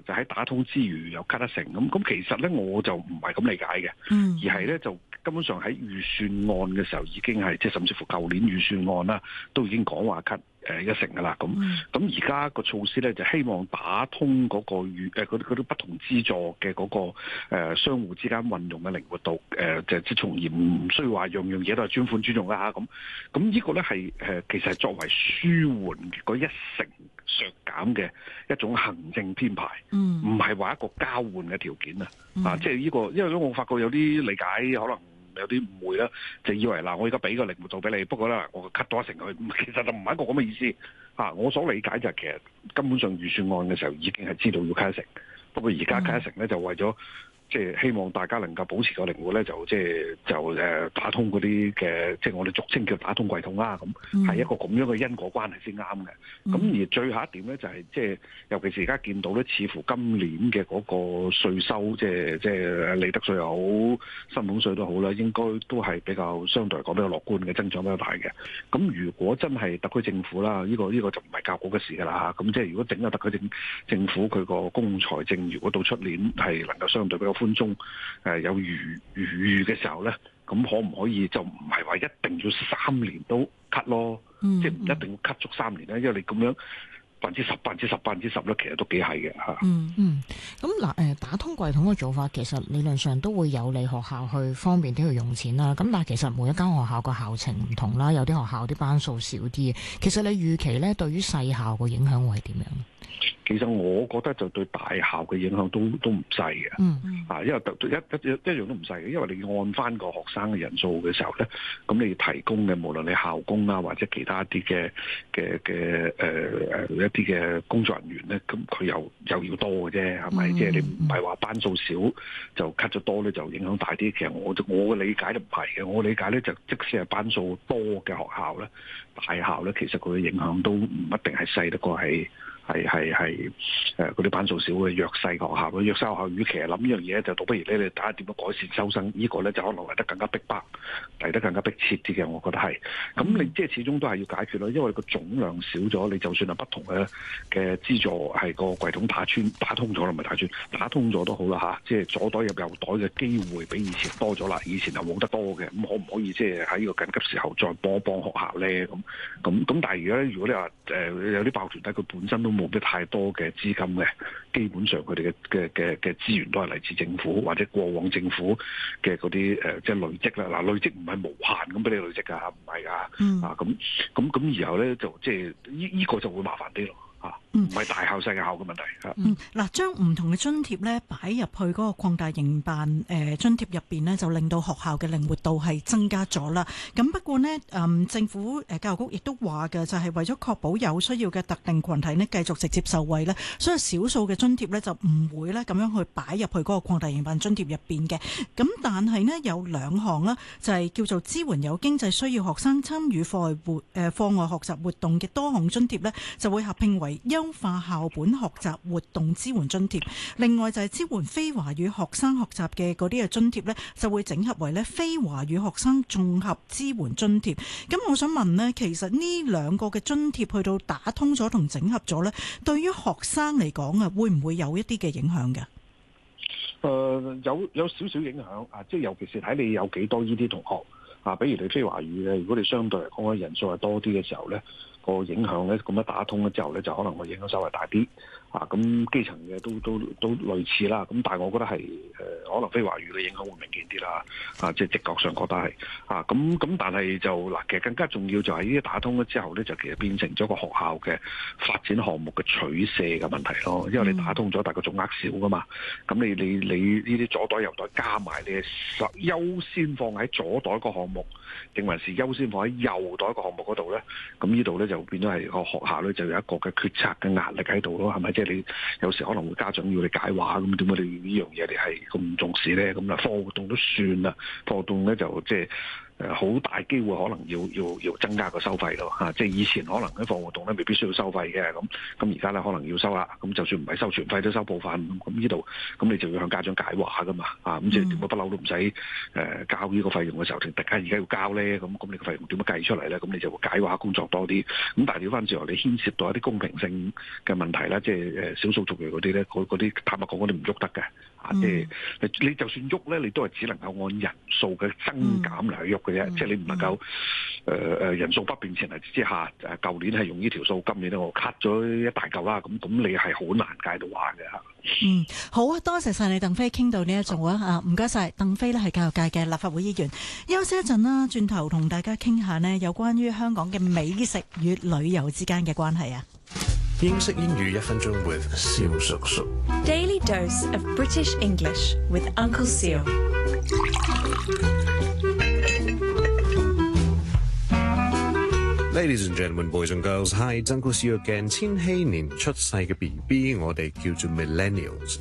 就喺打通之餘又 cut 得成咁其實咧我就唔係咁理解嘅，而係咧就根本上喺預算案嘅時候已經係即係甚至乎舊年預算案啦，都已經講話 cut 一成噶啦，咁而家個措施咧就希望打通嗰個嗰啲不同資助嘅嗰個商戶之間運用嘅靈活度，就即係從而唔需要話樣樣嘢都係專款專用啦嚇咁呢個咧係其實係作為舒緩嗰一成削減嘅一種行政編排，唔係話一個交換嘅條件啊，即係呢個，因為我發覺有啲理解可能有啲誤會啦，就以為嗱我而家俾個靈活度俾你，不過咧我 cut 多一成佢，其實就唔係一個咁嘅意思啊！我所理解就係其實根本上預算案嘅時候已經係知道要 cut 一成，不過而家 cut 一成咧就為咗即係希望大家能夠保持個靈活咧，就打通嗰啲嘅，即係我哋俗稱叫打通櫃桶啦，咁係一個咁樣嘅因果關係先啱嘅。咁而最後一點咧就係即係，尤其是而家見到咧，似乎今年嘅嗰個稅收，即係利得稅又好，薪俸稅都好啦，應該都係比較相對嚟講比較樂觀嘅，增長比較大嘅。咁如果真係特區政府啦，呢個就唔係教局嘅事㗎啦嚇。咁即係如果整個特區政府佢個公共財政，如果到出年係能夠相對比較寬鬆，有餘嘅時候咧，咁可唔可以就唔係話一定要3年都 cut 咯？即係唔一定要 cut 足3年咧，因為你咁樣10%、10%、10%咧，其實都幾係嘅嚇。 咁嗱打通櫃桶嘅做法，其實理論上都會有利學校去方便啲去用錢啦。咁但係其實每一間學校個校情唔同啦，有啲學校啲班數少啲。其實你預期咧，對於細校個影響會係點樣？ 其實我覺得就對大校嘅影響都唔細嘅，因為一樣都唔細嘅，因為你按翻個學生嘅人數嘅時候咧，咁你提供嘅無論你校工啊或者其他一啲嘅一啲嘅工作人員咧，咁佢又要多嘅啫，係咪？即係你唔係話班數少就 cut 咗多咧就影響大啲。其實我嘅理解都唔係嘅，我理解咧就即使係班數多嘅學校咧，大校咧其實佢嘅影響都唔一定係細得過係嗰啲班數少嘅弱勢學校咯。弱勢學校與其係諗呢樣嘢，就倒不如咧你睇下點樣改善收生，呢個咧就可能嚟得更加逼迫，嚟得更加迫切啲嘅。我覺得係咁，你即係始終都係要解決咯，因為個總量少咗，你就算係不同嘅資助係個櫃桶打通咗啦，唔係打通咗都好啦嚇，即係左袋入右袋嘅機會比以前多咗啦，以前係冇得多嘅，咁可唔可以即係喺呢個緊急時候再幫一幫學校咧？咁但係如果你話有啲爆團體佢本身都冇乜太多嘅資金嘅，基本上佢哋嘅資源都係嚟自政府或者過往政府嘅嗰啲即係累積啦。嗱，累積唔係無限咁俾你累積㗎，唔係㗎。咁然後咧就即係呢個就會麻煩啲咯。唔係大校細校嘅問題。 嗱，將唔同嘅津貼咧擺入去嗰個擴大營辦津貼入邊呢，就令到學校嘅靈活度係增加咗啦。咁不過呢，政府教育局亦都話嘅就係為咗確保有需要嘅特定群體呢繼續直接受惠呢，所以少數嘅津貼呢就唔會咧咁樣去擺入去嗰個擴大營辦津貼入邊嘅。咁但係呢，有2項啦，就係叫做支援有經濟需要學生參與課外學習活動嘅多項津貼呢，就會合併為優化校本學習活動支援津貼。另外就係支援非華語學生學習嘅嗰啲嘅津貼呢，就會整合為咧非華語學生綜合支援津貼。咁我想問呢，其實呢2個嘅津貼去到打通咗同整合咗呢，對於學生嚟講啊，會唔會有一啲嘅影響嘅？ 有少少影響啊，即係尤其是睇你有幾多呢啲同學啊，比如你非華語嘅，如果你相對嚟講嘅人數係多啲嘅時候呢，個影響咧咁樣打通咗之後咧，就可能個影響稍微大啲啊。咁基層嘅都類似啦。咁但係我覺得係可能非華語嘅影響會明顯啲啦。啊，即係直覺上覺得係啊。咁但係就嗱，其實更加重要就係呢啲打通咗之後咧，就其實變成咗個學校嘅發展項目嘅取捨嘅問題咯。因為你打通咗，但係個總額少噶嘛。咁你呢啲左袋右袋加埋，你係優先放喺左袋個項目，定還是優先放喺右袋個項目嗰度咧？咁呢度咧就變咗係個學校咧就有一個嘅決策嘅壓力喺度咯，係咪？即係你有時可能會家長要你解話，咁點解你呢樣嘢你係咁重視咧？咁啊課外活動都算啦，課外活動咧就即係好大機會可能要增加個收費咯嚇，即係以前可能喺課外活動咧未必需要收費嘅，咁而家咧可能要收啦，咁就算唔係收全費都收部分，咁呢度咁你就要向家長解話噶嘛，咁即係點解不嬲都唔使交呢個費用嘅時候，突然間而家要交咧，咁你個費用點樣計出嚟咧？咁你就會解話工作多啲，咁但係調翻轉頭，你牽涉到一啲公平性嘅問題啦，即係少數族裔嗰啲咧，嗰啲坦白講，嗰啲唔喐得嘅。即係你就算喐咧，你都係只能夠按人數嘅增減嚟去喐嘅啫，即係你唔能夠人數不變前提之下，舊年係用呢條數，今年咧我 cut 咗一大嚿啦，咁你係好難解到話嘅。 好啊，多謝晒你鄧飛，傾到呢一種啊，唔該晒。鄧飛咧係教育界嘅立法會議員。休息一陣啦，轉頭同大家傾下呢有關於香港嘅美食與旅遊之間嘅關係啊。 英式英語1分鐘 with 蕭叔叔。 Daily dose of British English with Uncle Seal. Ladies and gentlemen, boys and girls, hi, Uncle Seal again. 千禧年出世嘅 BB， 我哋叫做 millennials，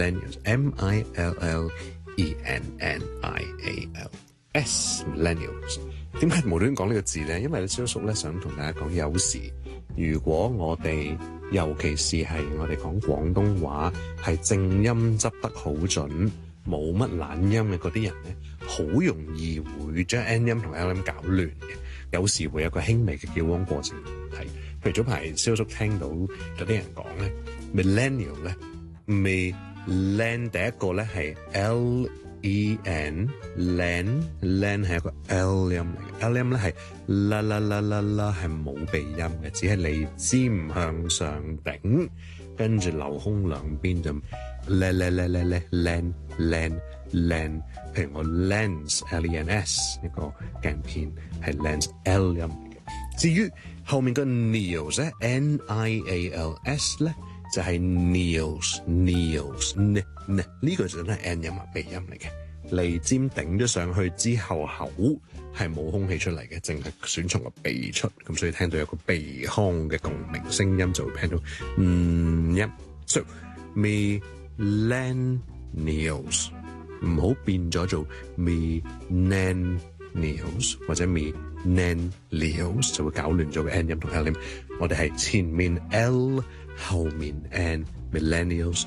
millennials，M-I-L-L-E-N-N-I-A-L-S， millennials。點解無端講呢個字呢？因為蕭叔咧想同大家講，有時如果我哋尤其是係我哋講廣東話係正音執得好準，冇乜懶音嘅嗰啲人咧，好容易會將 N 音同 L 音搞亂嘅。有時會有個輕微嘅矯枉過程問題。譬如早排蕭叔聽到有啲人講咧 ，millennial 咧，millenn 第一個咧係 L-E-N len 係一個 L 音嚟嘅 ，L 音咧係啦係冇鼻音嘅，只係脷尖向上頂，跟住留空兩邊就 len。譬如我 lens L-E-N-S 一個鏡片係 lens L 音嚟嘅。至於後面個 nails 咧 N-I-A-L-S 咧就係 nails 呢個就真係 N 音啊，鼻音嚟嘅。脷尖頂咗上去之後，口係冇空氣出嚟嘅，淨係選從個鼻出，咁所以聽到有個鼻腔嘅共鳴聲音就會聽到音。So millennials 唔好變咗做 millennials 或者 millennials 就會搞亂咗個 N 音同 L 音。我哋係前面 L 後面 N millennials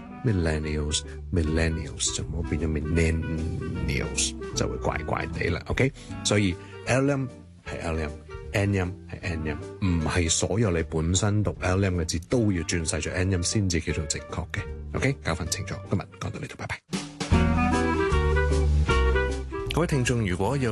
就唔好變咗 millennials 就會怪怪地啦。OK， 所以 L 音係 L 音 N 音係 N 音，唔係所有你本身讀 L 音嘅字都要轉晒做 N 音先至叫做正確嘅。OK， 搞翻清楚。今日講到呢度，拜拜。各位聽眾，如果有